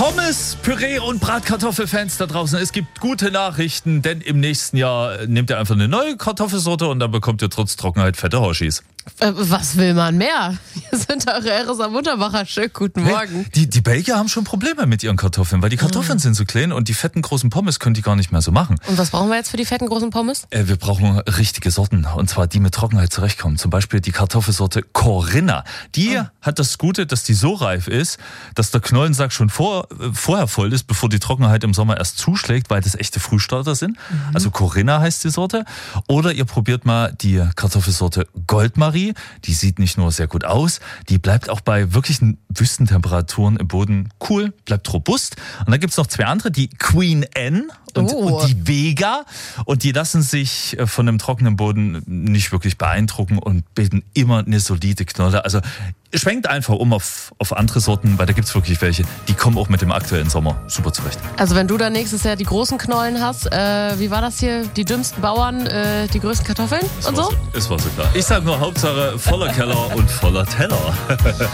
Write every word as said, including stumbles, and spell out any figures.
Pommes, Püree und Bratkartoffelfans da draußen, es gibt gute Nachrichten, denn im nächsten Jahr nehmt ihr einfach eine neue Kartoffelsorte und dann bekommt ihr trotz Trockenheit fette Hoshis. Äh, was will man mehr? Wir sind eure R S A Mutterbacher. Schönen guten Morgen. Hey, die, die Belgier haben schon Probleme mit ihren Kartoffeln, weil die Kartoffeln mhm. sind so klein und die fetten großen Pommes können die gar nicht mehr so machen. Und was brauchen wir jetzt für die fetten großen Pommes? Äh, wir brauchen richtige Sorten und zwar die mit Trockenheit zurechtkommen. Zum Beispiel die Kartoffelsorte Corinna. Die mhm. hat das Gute, dass die so reif ist, dass der Knollensack schon vor, äh, vorher voll ist, bevor die Trockenheit im Sommer erst zuschlägt, weil das echte Frühstarter sind. Mhm. Also Corinna heißt die Sorte. Oder ihr probiert mal die Kartoffelsorte Goldmarie. Die sieht nicht nur sehr gut aus, die bleibt auch bei wirklichen Wüstentemperaturen im Boden cool, bleibt robust. Und dann gibt es noch zwei andere, die Queen Anne und, oh. und die Vega. Und die lassen sich von einem trockenen Boden nicht wirklich beeindrucken und bilden immer eine solide Knolle. Also schwenkt einfach um auf, auf andere Sorten, weil da gibt es wirklich welche, die kommen auch mit dem aktuellen Sommer super zurecht. Also wenn du dann nächstes Jahr die großen Knollen hast, äh, wie war das hier? Die dümmsten Bauern, äh, die größten Kartoffeln es und so? so? Es war so klar. Ich sage nur Hauptsache voller Keller und voller Teller.